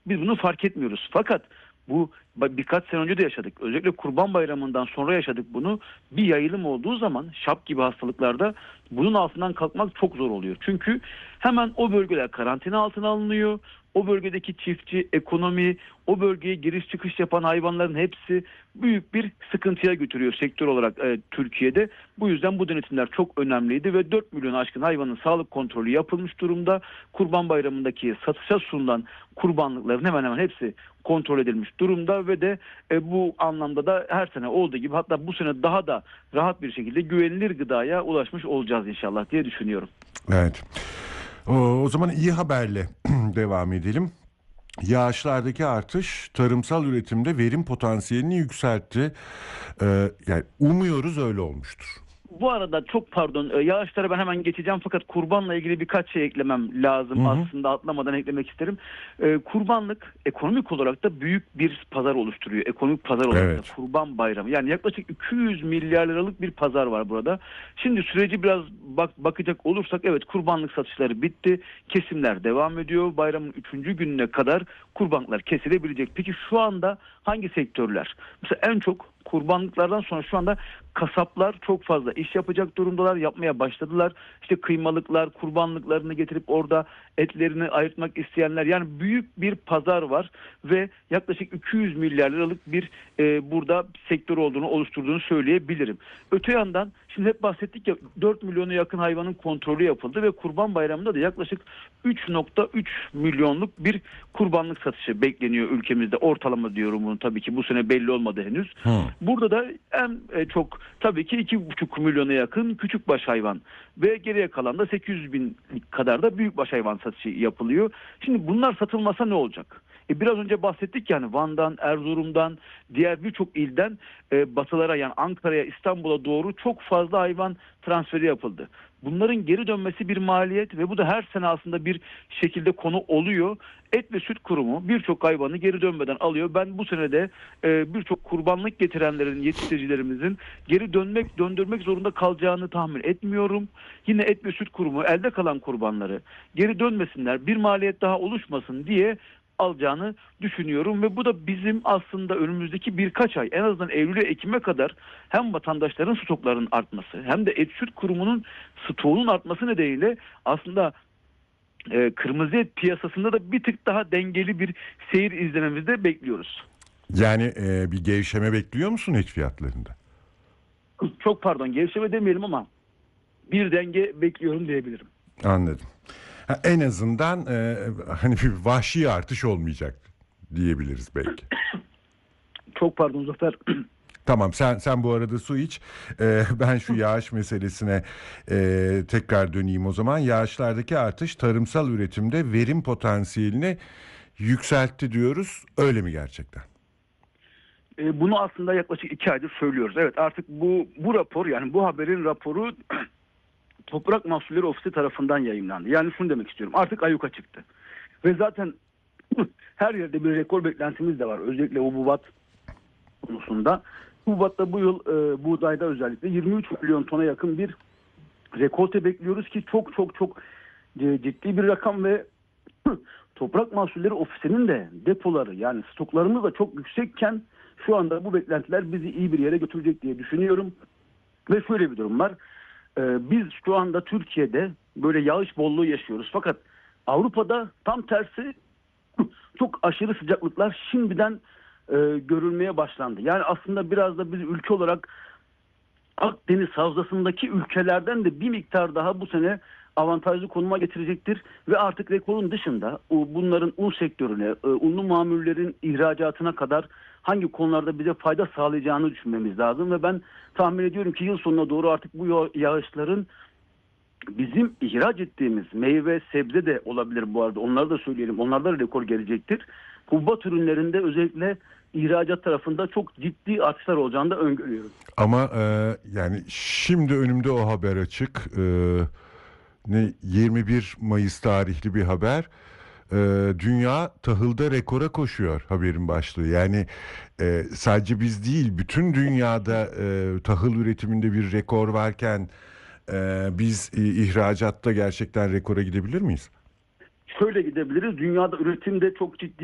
biz bunu fark etmiyoruz. Fakat bu birkaç sene önce de yaşadık. Özellikle Kurban Bayramı'ndan sonra yaşadık bunu. Bir yayılım olduğu zaman şap gibi hastalıklarda bunun altından kalkmak çok zor oluyor. Çünkü hemen o bölgeler karantina altına alınıyor. O bölgedeki çiftçi, ekonomi, o bölgeye giriş çıkış yapan hayvanların hepsi büyük bir sıkıntıya götürüyor sektör olarak Türkiye'de. Bu yüzden bu denetimler çok önemliydi ve 4 milyon aşkın hayvanın sağlık kontrolü yapılmış durumda. Kurban Bayramı'ndaki satışa sunulan kurbanlıkların hemen hemen hepsi kontrol edilmiş durumda ve de bu anlamda da her sene olduğu gibi, hatta bu sene daha da rahat bir şekilde güvenilir gıdaya ulaşmış olacağız inşallah diye düşünüyorum. Evet. O zaman iyi haberle devam edelim. Yağışlardaki artış tarımsal üretimde verim potansiyelini yükseltti. Yani umuyoruz öyle olmuştur. Bu arada çok pardon, yağışlara ben hemen geçeceğim fakat kurbanla ilgili birkaç şey eklemem lazım. Hı hı. Aslında atlamadan eklemek isterim. Kurbanlık ekonomik olarak da büyük bir pazar oluşturuyor. Ekonomik pazar olarak Evet. da Kurban Bayramı. Yani yaklaşık 200 milyar liralık bir pazar var burada. Şimdi süreci biraz bakacak olursak, evet, kurbanlık satışları bitti. Kesimler devam ediyor. Bayramın 3. gününe kadar kurbanlıklar kesilebilecek. Peki şu anda hangi sektörler? Mesela en çok kurbanlıklardan sonra şu anda kasaplar çok fazla iş yapacak durumdalar. Yapmaya başladılar. İşte kıymalıklar, kurbanlıklarını getirip orada etlerini ayırtmak isteyenler. Yani büyük bir pazar var ve yaklaşık 200 milyar liralık bir burada sektör oluşturduğunu söyleyebilirim. Öte yandan şimdi hep bahsettik ya, 4 milyona yakın hayvanın kontrolü yapıldı ve Kurban Bayramı'nda da yaklaşık 3,3 milyonluk bir kurbanlık satışı bekleniyor ülkemizde. Ortalama diyorum bunu, tabii ki bu sene belli olmadı henüz. Hı. Burada da en çok tabii ki 2,5 milyona yakın küçükbaş hayvan ve geriye kalan da 800 bin kadar da büyükbaş hayvan satışı yapılıyor. Şimdi bunlar satılmasa ne olacak? Biraz önce bahsettik, yani Van'dan, Erzurum'dan, diğer birçok ilden batılara, yani Ankara'ya, İstanbul'a doğru çok fazla hayvan transferi yapıldı. Bunların geri dönmesi bir maliyet ve bu da her sene aslında bir şekilde konu oluyor. Et ve Süt Kurumu birçok hayvanı geri dönmeden alıyor. Ben bu sene de birçok kurbanlık getirenlerin, yetiştiricilerimizin geri döndürmek zorunda kalacağını tahmin etmiyorum. Yine Et ve Süt Kurumu elde kalan kurbanları geri dönmesinler, bir maliyet daha oluşmasın diye alacağını düşünüyorum ve bu da bizim aslında önümüzdeki birkaç ay, en azından Eylül'e Ekim'e kadar hem vatandaşların stoklarının artması hem de Et Süt Kurumu'nun stoğunun artması nedeniyle aslında kırmızı et piyasasında da bir tık daha dengeli bir seyir izlememizi de bekliyoruz. Yani bir gevşeme bekliyor musun et fiyatlarında? Çok pardon, gevşeme demeyelim ama bir denge bekliyorum diyebilirim. Anladım. En azından hani bir vahşi artış olmayacak diyebiliriz belki. Çok pardon Zafer. Tamam, sen bu arada su iç. Ben şu yağış meselesine tekrar döneyim o zaman. Yağışlardaki artış tarımsal üretimde verim potansiyelini yükseltti diyoruz. Öyle mi gerçekten? Bunu aslında yaklaşık 2 aydır söylüyoruz. Evet, artık bu rapor, yani bu haberin raporu Toprak Mahsulleri Ofisi tarafından yayınlandı. Yani şunu demek istiyorum. Artık ayyuka çıktı. Ve zaten her yerde bir rekor beklentimiz de var. Özellikle hububat konusunda. Hububatta bu yıl buğdayda özellikle 23 milyon tona yakın bir rekolte bekliyoruz ki çok çok çok ciddi bir rakam ve Toprak Mahsulleri Ofisi'nin de depoları, yani stoklarımız da çok yüksekken şu anda bu beklentiler bizi iyi bir yere götürecek diye düşünüyorum. Ve şöyle bir durum var. Biz şu anda Türkiye'de böyle yağış bolluğu yaşıyoruz. Fakat Avrupa'da tam tersi, çok aşırı sıcaklıklar şimdiden görülmeye başlandı. Yani aslında biraz da biz ülke olarak Akdeniz Havzası'ndaki ülkelerden de bir miktar daha bu sene avantajlı konuma getirecektir. Ve artık rekorun dışında bunların un sektörüne, unlu mamullerin ihracatına kadar hangi konularda bize fayda sağlayacağını düşünmemiz lazım. Ve ben tahmin ediyorum ki yıl sonuna doğru artık bu yağışların bizim ihraç ettiğimiz meyve, sebze de olabilir bu arada. Onları da söyleyelim. Onlarda da rekor gelecektir. Hububat ürünlerinde özellikle ihracat tarafında çok ciddi artışlar olacağını da öngörüyorum. Ama yani şimdi önümde o haber açık. 21 Mayıs tarihli bir haber. Dünya tahılda rekora koşuyor, haberin başlığı. Yani sadece biz değil, bütün dünyada tahıl üretiminde bir rekor varken biz ihracatta gerçekten rekora gidebilir miyiz? Şöyle gidebiliriz. Dünyada üretimde çok ciddi